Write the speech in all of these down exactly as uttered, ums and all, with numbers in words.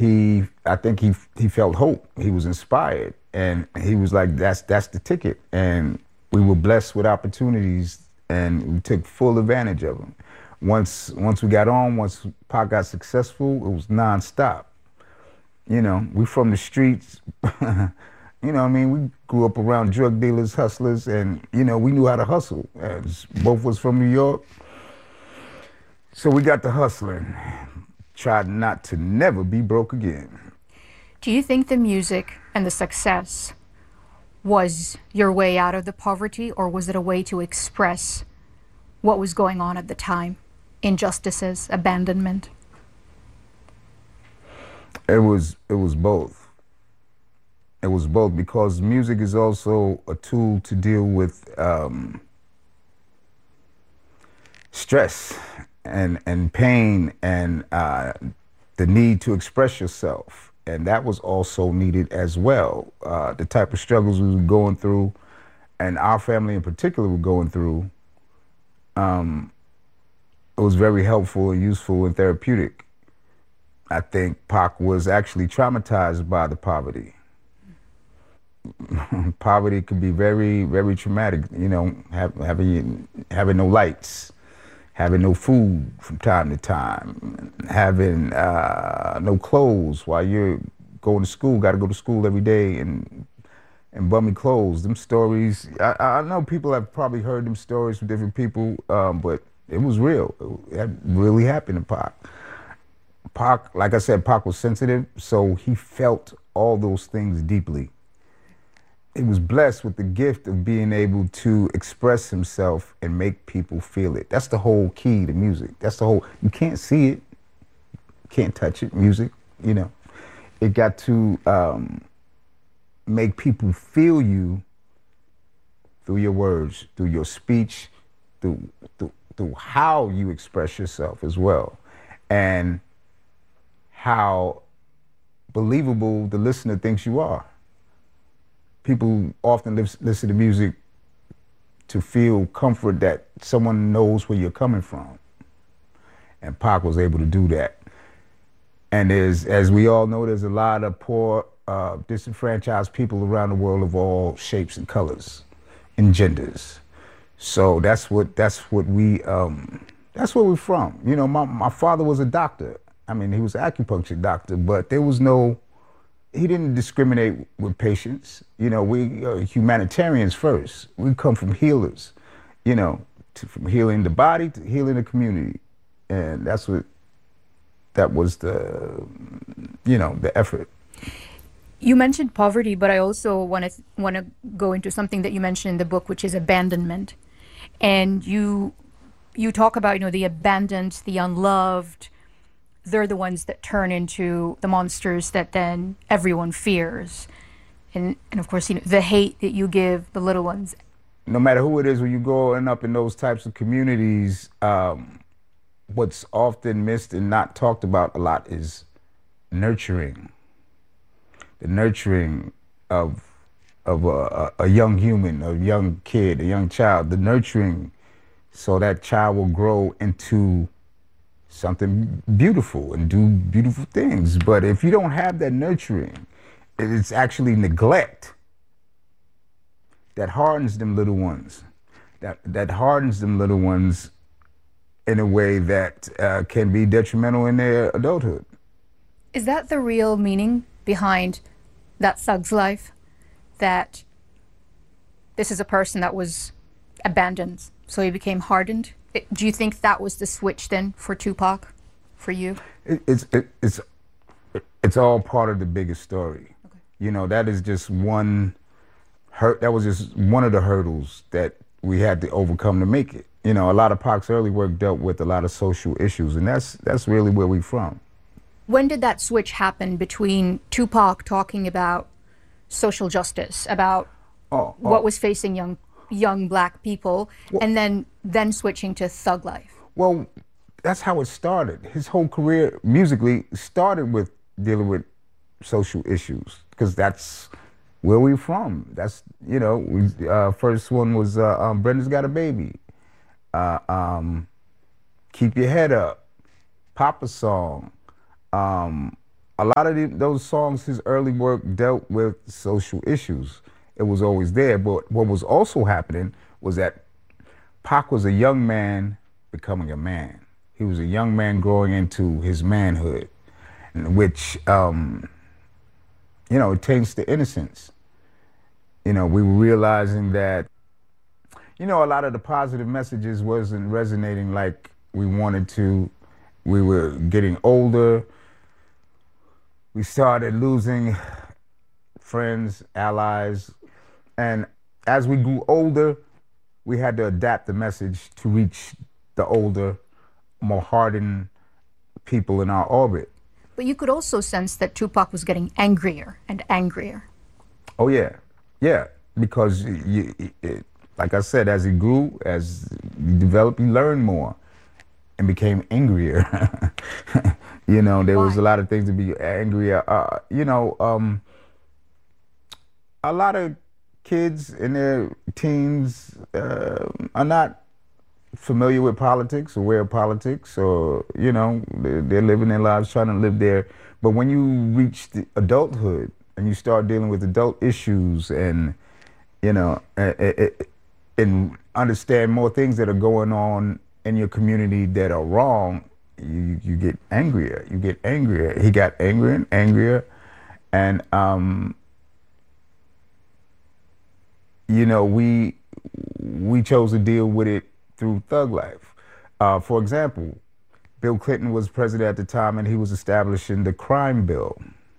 he, I think he he felt hope. He was inspired, and he was like, "That's that's the ticket." And we were blessed with opportunities, and we took full advantage of them. Once once we got on, once Pac got successful, it was nonstop. You know, we from the streets. You know, what I mean, we grew up around drug dealers, hustlers, and you know, we knew how to hustle. As both was from New York, so we got to hustling. Tried not to never be broke again. Do you think the music and the success was your way out of the poverty, or was it a way to express what was going on at the time? Injustices, abandonment? It was, it was both. It was both, because music is also a tool to deal with um, stress and and pain and uh, the need to express yourself, and that was also needed as well. Uh, the type of struggles we were going through, and our family in particular were going through, um, it was very helpful and useful and therapeutic. I think Pac was actually traumatized by the poverty. Poverty could be very, very traumatic. You know, have, having having no lights, having no food from time to time, having uh, no clothes while you're going to school, got to go to school every day, and and bummy clothes. Them stories, I, I know people have probably heard them stories from different people, um, but it was real. It really happened to Pac. Pac, like I said, Pac was sensitive, so he felt all those things deeply. He was blessed with the gift of being able to express himself and make people feel it. That's the whole key to music. That's the whole, you can't see it, can't touch it, music, you know. It got to um, make people feel you through your words, through your speech, through, through, through how you express yourself as well. And how believable the listener thinks you are. People often listen to music to feel comfort that someone knows where you're coming from. And Pac was able to do that. And there's, as we all know, there's a lot of poor, uh, disenfranchised people around the world of all shapes and colors and genders. So that's what, that's what we, um, that's where we're from. You know, my, my father was a doctor. I mean, he was an acupuncture doctor, but there was no, he didn't discriminate with patients. You know, we are humanitarians first. We come from healers, you know, to, from healing the body to healing the community. And that's what, that was the, you know, the effort. You mentioned poverty, but I also want to want to go into something that you mentioned in the book, which is abandonment. And you, you talk about, you know, the abandoned, the unloved. They're the ones that turn into the monsters that then everyone fears. And, and of course, you know, the hate that you give the little ones. No matter who it is, when you growing up in those types of communities, um, what's often missed and not talked about a lot is nurturing. The nurturing of, of a, a young human, a young kid, a young child, the nurturing so that child will grow into something beautiful and do beautiful things. But if you don't have that nurturing, it's actually neglect that hardens them little ones, that, that hardens them little ones in a way that uh, can be detrimental in their adulthood. Is that the real meaning behind that thug's life? That this is a person that was abandoned, so he became hardened? Do you think that was the switch then for Tupac, for you? It, it's it, it's it's all part of the bigger story. Okay. You know, that is just one hurt. That was just one of the hurdles that we had to overcome to make it. You know, a lot of Pac's early work dealt with a lot of social issues, and that's that's really where we're from. When did that switch happen between Tupac talking about social justice, about oh, oh. what was facing young young black people, well, and then then switching to thug life? Well, that's how it started. His whole career musically started with dealing with social issues, because that's where we're from. That's, you know, we, uh, first one was uh, um, Brenda's Got a Baby, uh, um, Keep Your Head Up, Papa Song, um, a lot of the, those songs, his early work dealt with social issues. It was always there. But what was also happening was that Pac was a young man becoming a man. He was a young man growing into his manhood, which, um, you know, it taints the innocence. You know, we were realizing that, you know, a lot of the positive messages wasn't resonating like we wanted to. We were getting older. We started losing friends, allies, and as we grew older, we had to adapt the message to reach the older, more hardened people in our orbit. But you could also sense that Tupac was getting angrier and angrier. Oh yeah, yeah, because you, it, like I said, as he grew, as you developed, you learned more and became angrier. You know, there Why? was a lot of things to be angry at. Uh, you know, um, a lot of kids in their teens uh, are not familiar with politics, aware of politics, or, you know, they're, they're living their lives trying to live there. But when you reach the adulthood and you start dealing with adult issues and, you know, and, and understand more things that are going on in your community that are wrong, you, you get angrier. You get angrier. He got angrier and angrier. And, um, you know, we we chose to deal with it through Thug Life. Uh, for example, Bill Clinton was president at the time, and he was establishing the crime bill.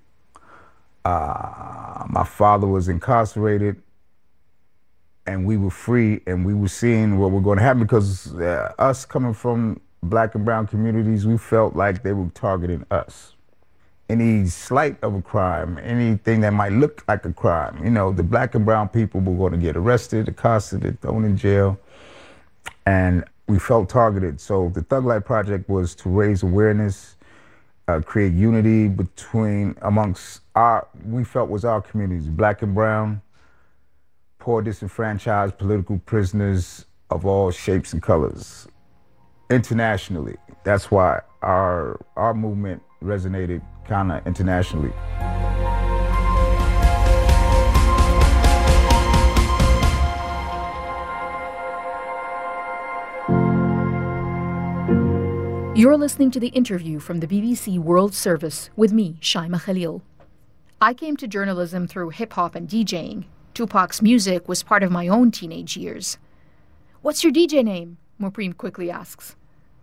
Uh, my father was incarcerated, and we were free, and we were seeing what was going to happen because uh, us coming from black and brown communities, we felt like they were targeting us. Any slight of a crime, anything that might look like a crime, you know, the black and brown people were going to get arrested, accosted, thrown in jail, and we felt targeted. So the Thug Life Project was to raise awareness, uh, create unity between, amongst our, we felt was our communities, black and brown, poor, disenfranchised, political prisoners of all shapes and colors, internationally. That's why our our movement resonated kind of internationally. You're listening to the interview from the B B C World Service with me, Shaima Khalil. I came to journalism through hip-hop and DJing. Tupac's music was part of my own teenage years. "What's your D J name?" Mopreme quickly asks.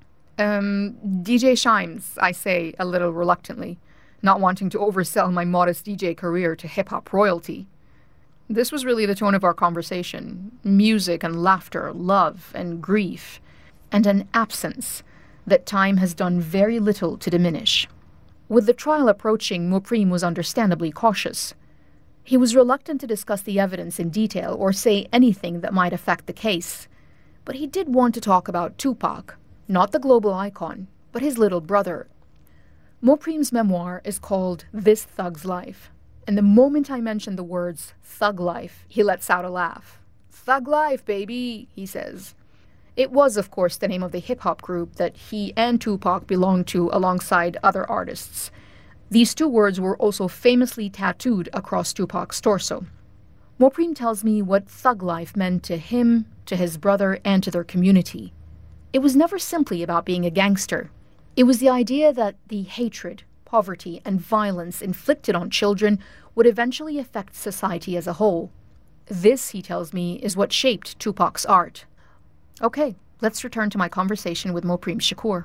Um, D J Shimes, I say a little reluctantly, not wanting to oversell my modest D J career to hip-hop royalty. This was really the tone of our conversation. Music and laughter, love and grief, and an absence that time has done very little to diminish. With the trial approaching, Mopreme was understandably cautious. He was reluctant to discuss the evidence in detail or say anything that might affect the case. But he did want to talk about Tupac, not the global icon, but his little brother. Mopreme's memoir is called This Thug's Life, and the moment I mention the words thug life, he lets out a laugh. "Thug life, baby," he says. It was, of course, the name of the hip-hop group that he and Tupac belonged to alongside other artists. These two words were also famously tattooed across Tupac's torso. Mopreme tells me what thug life meant to him, to his brother, and to their community. It was never simply about being a gangster. It was the idea that the hatred, poverty, and violence inflicted on children would eventually affect society as a whole. This, he tells me, is what shaped Tupac's art. Okay, let's return to my conversation with Mopreme Shakur.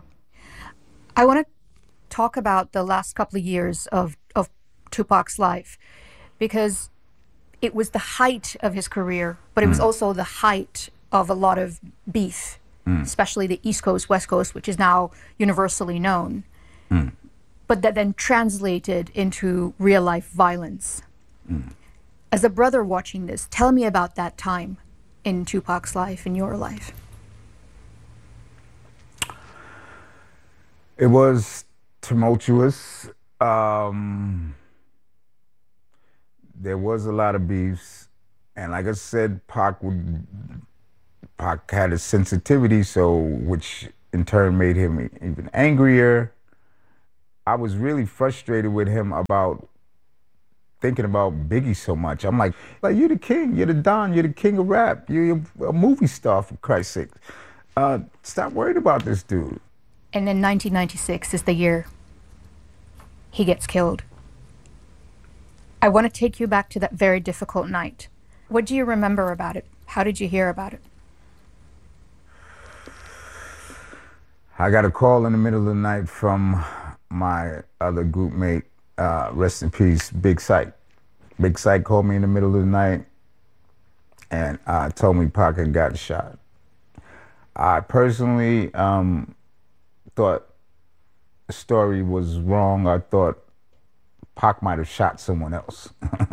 I want to talk about the last couple of years of, of Tupac's life, because it was the height of his career, but it was Mm. also the height of a lot of beef, Mm. especially the East Coast, West Coast, which is now universally known, Mm. but that then translated into real-life violence. Mm. As a brother watching this, tell me about that time in Tupac's life, in your life. It was tumultuous. Um, there was a lot of beefs, and like I said, Pac would Pac had a sensitivity, so which in turn made him even angrier. I was really frustrated with him about thinking about Biggie so much. I'm like, like you're the king, you're the Don, you're the king of rap, you're a movie star for Christ's sake. Uh, stop worrying about this dude. And then nineteen ninety-six is the year he gets killed. I want to take you back to that very difficult night. What do you remember about it? How did you hear about it? I got a call in the middle of the night from my other group mate, uh, rest in peace, Big Sight. Big Sight called me in the middle of the night and uh, told me Pac had gotten shot. I personally um, thought the story was wrong. I thought Pac might have shot someone else.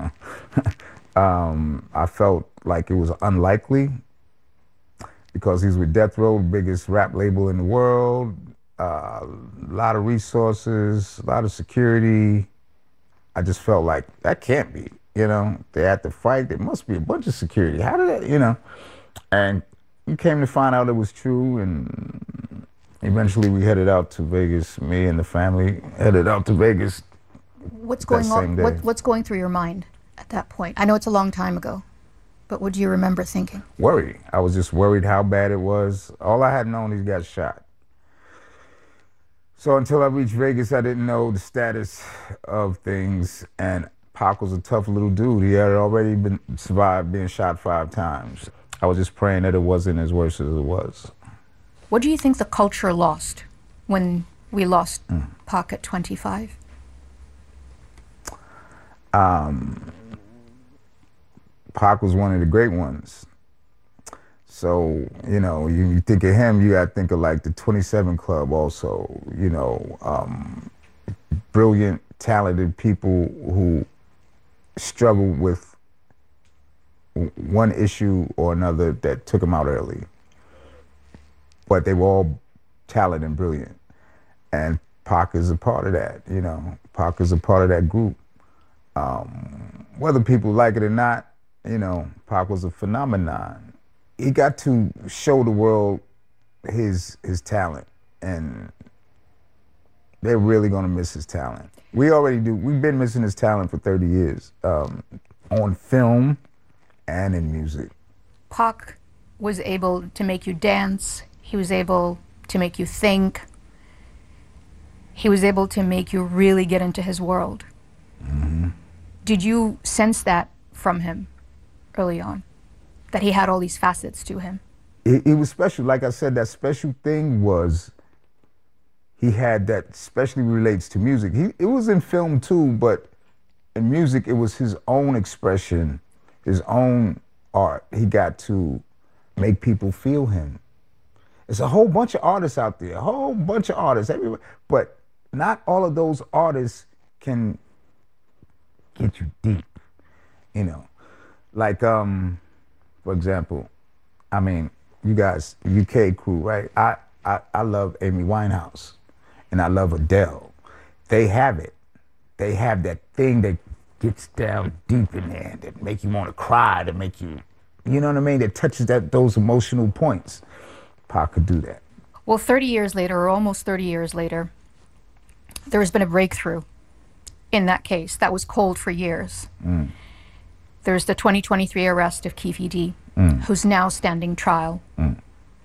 um, I felt like it was unlikely because he's with Death Row, the biggest rap label in the world, uh, a lot of resources, a lot of security. I just felt like that can't be, you know, they had to fight. There must be a bunch of security. How did that, you know? And we came to find out it was true, and eventually we headed out to Vegas. Me and the family headed out to Vegas. What's going on? What, what's going through your mind at that point? I know it's a long time ago, but what do you remember thinking? Worried. I was just worried how bad it was. All I had known, he got shot. So until I reached Vegas, I didn't know the status of things. And Pac was a tough little dude. He had already been survived being shot five times. I was just praying that it wasn't as worse as it was. What do you think the culture lost when we lost mm. Pac at twenty-five? Um, Pac was one of the great ones. So, you know, you, you think of him, you got to think of like the twenty-seven Club also, you know, um, brilliant, talented people who struggle with one issue or another that took them out early. But they were all talented and brilliant. And Pac is a part of that, you know. Pac is a part of that group. Um, whether people like it or not, you know, Pac was a phenomenon. He got to show the world his his talent, and they're really gonna miss his talent. We already do. We've been missing his talent for thirty years, um, on film and in music. Pac was able to make you dance. He was able to make you think. He was able to make you really get into his world. Mm-hmm. Did you sense that from him early on? That he had all these facets to him? It, it was special. Like I said, that special thing was he had that, especially relates to music. He, it was in film too, but in music, it was his own expression, his own art. He got to make people feel him. There's a whole bunch of artists out there, a whole bunch of artists everywhere, but not all of those artists can get you deep, you know. Like, um, for example, I mean, you guys, U K crew, right? I, I, I love Amy Winehouse and I love Adele. They have it. They have that thing that gets down deep in there that make you want to cry, that make you, you know what I mean? That touches that those emotional points. Pac could do that. Well, thirty years later, or almost thirty years later, there has been a breakthrough in that case that was cold for years. Mm. There's the twenty twenty-three arrest of Keffe D, mm. who's now standing trial. Mm.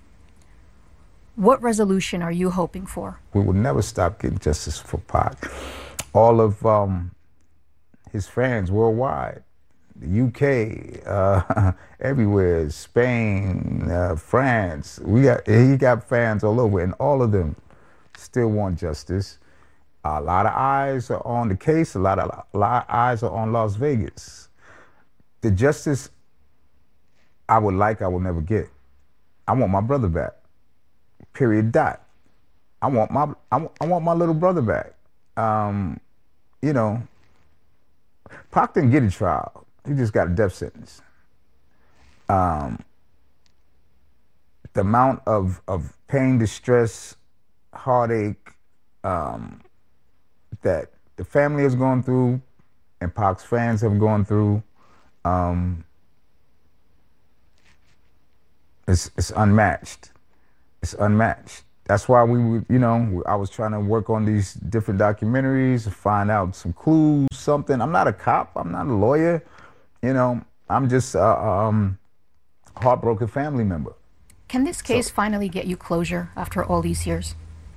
What resolution are you hoping for? We will never stop getting justice for Pac. All of um, his fans worldwide, the U K, uh, everywhere, Spain, uh, France, we got, he got fans all over, and all of them still want justice. A lot of eyes are on the case, a lot of, a lot of eyes are on Las Vegas. The justice I would like, I will never get. I want my brother back. Period. Dot. I want my I want, I want my little brother back. Um, you know, Pac didn't get a trial. He just got a death sentence. Um, the amount of of pain, distress, heartache um, that the family has gone through, and Pac's fans have gone through. Um, it's, it's unmatched. It's unmatched. that's why we would, you know, I was trying to work on these different documentaries, find out some clues, something. I'm not a cop. I'm not a lawyer. You know, I'm just a um, heartbroken family member. Can this case So- finally get you closure after all these years?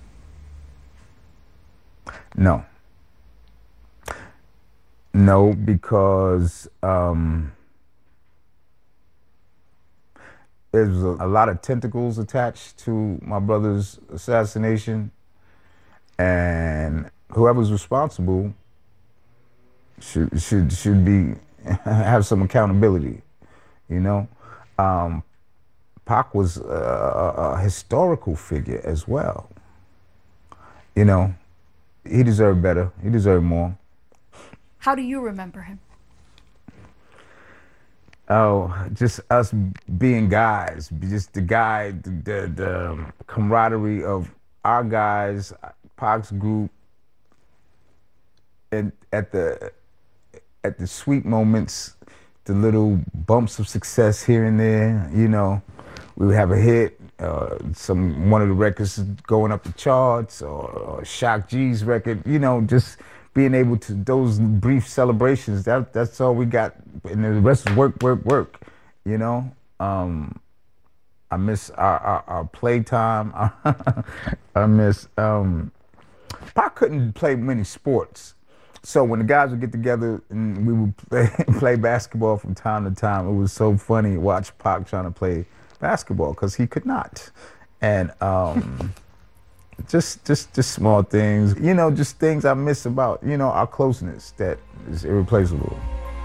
No. No, because um, there's a, a lot of tentacles attached to my brother's assassination, and whoever's responsible should should should be have some accountability. You know, um, Pac was a, a historical figure as well. You know, he deserved better. He deserved more. How do you remember him? Oh, just us being guys, just the guy, the, the, the camaraderie of our guys, Pac's group, and at the at the sweet moments, the little bumps of success here and there. You know, we would have a hit, uh, some one of the records going up the charts, or, or Shock G's record. You know, just being able to, those brief celebrations, that that's all we got, and the rest is work, work, work, you know? Um, I miss our, our, our playtime. I miss, um, Pac couldn't play many sports. So when the guys would get together and we would play, play basketball from time to time, it was so funny to watch Pac trying to play basketball because he could not. And, um, Just, just, just small things, you know, just things I miss about, you know, our closeness that is irreplaceable.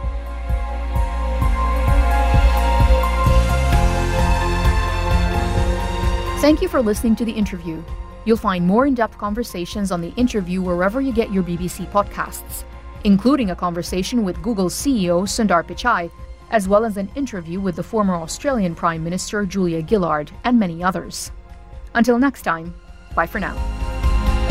Thank you for listening to The Interview. You'll find more in-depth conversations on The Interview wherever you get your B B C podcasts, including a conversation with Google's C E O Sundar Pichai, as well as an interview with the former Australian Prime Minister Julia Gillard and many others. Until next time, bye for now.